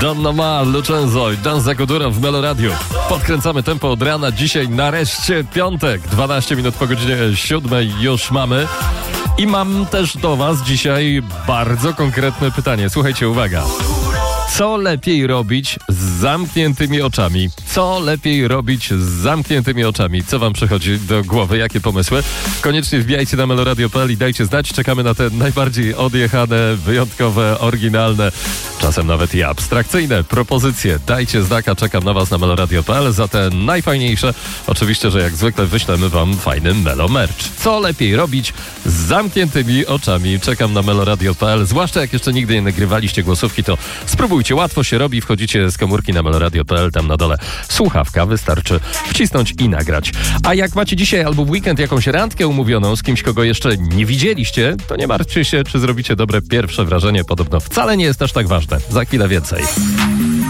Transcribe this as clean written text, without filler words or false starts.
Donna Ma, Lucenzo i Dan Zakudura w Melo Radio. Podkręcamy tempo od rana. Dzisiaj nareszcie piątek. 12 minut po godzinie 7 już mamy. I mam też do was dzisiaj bardzo konkretne pytanie. Słuchajcie, uwaga. Co lepiej robić z zamkniętymi oczami? Co lepiej robić z zamkniętymi oczami? Co wam przychodzi do głowy? Jakie pomysły? Koniecznie wbijajcie na meloradio.pl i dajcie znać. Czekamy na te najbardziej odjechane, wyjątkowe, oryginalne, czasem nawet i abstrakcyjne propozycje. Dajcie znaka, czekam na was na meloradio.pl za te najfajniejsze. Oczywiście, że jak zwykle wyślemy wam fajny Melo merch. Co lepiej robić z zamkniętymi oczami? Czekam na meloradio.pl. Zwłaszcza jak jeszcze nigdy nie nagrywaliście głosówki, to spróbujcie. Łatwo się robi, wchodzicie z komórki na meloradio.pl, tam na dole słuchawka, wystarczy wcisnąć i nagrać. A jak macie dzisiaj albo w weekend jakąś randkę umówioną z kimś, kogo jeszcze nie widzieliście, to nie martwcie się, czy zrobicie dobre pierwsze wrażenie. Podobno wcale nie jest aż tak ważne. Za chwilę więcej.